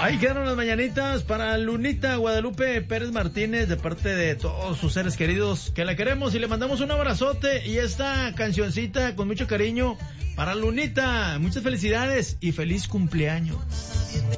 Ahí quedaron las mañanitas para Lunita Guadalupe Pérez Martínez, de parte de todos sus seres queridos, que la queremos y le mandamos un abrazote. Y esta cancioncita con mucho cariño para Lunita. Muchas felicidades y feliz cumpleaños.